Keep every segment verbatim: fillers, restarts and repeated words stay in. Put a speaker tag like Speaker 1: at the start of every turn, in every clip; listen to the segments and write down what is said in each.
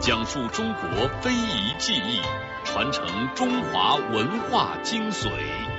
Speaker 1: 讲述中国非遗技艺，传承中华文化精髓。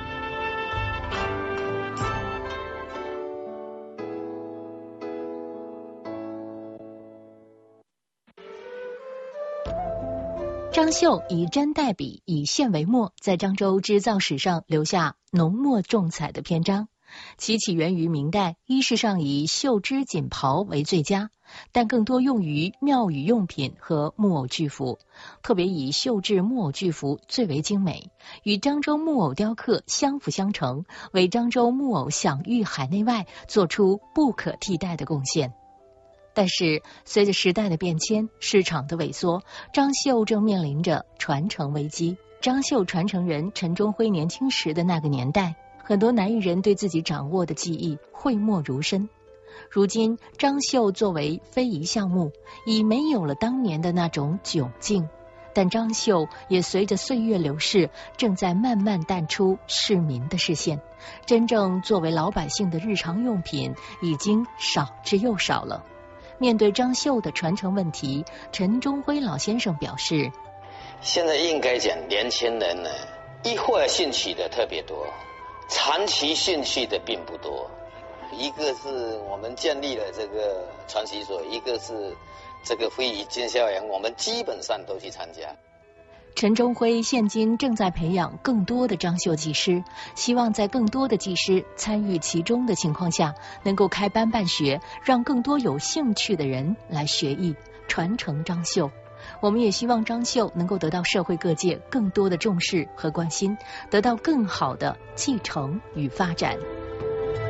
Speaker 2: 张绣以针代笔，以线为墨，在漳州织造史上留下浓墨重彩的篇章。其起源于明代，衣饰上以绣织锦袍为最佳，但更多用于庙宇用品和木偶具服，特别以绣制木偶具服最为精美，与漳州木偶雕刻相辅相成，为漳州木偶享誉海内外做出不可替代的贡献。但是随着时代的变迁，市场的萎缩，张绣正面临着传承危机。张绣传承人陈中辉年轻时的那个年代，很多男艺人对自己掌握的技艺讳莫如深。如今张绣作为非遗项目，已没有了当年的那种窘境，但张绣也随着岁月流逝，正在慢慢淡出市民的视线，真正作为老百姓的日常用品已经少之又少了。面对张绣的传承问题，陈中辉老先生表示，
Speaker 3: 现在应该讲年轻人呢，一会儿兴趣的特别多，长期兴趣的并不多。一个是我们建立了这个传习所，一个是这个非遗经销员，我们基本上都去参加。
Speaker 2: 陈中辉现今正在培养更多的张绣技师，希望在更多的技师参与其中的情况下，能够开班办学，让更多有兴趣的人来学艺，传承张绣。我们也希望张绣能够得到社会各界更多的重视和关心，得到更好的继承与发展。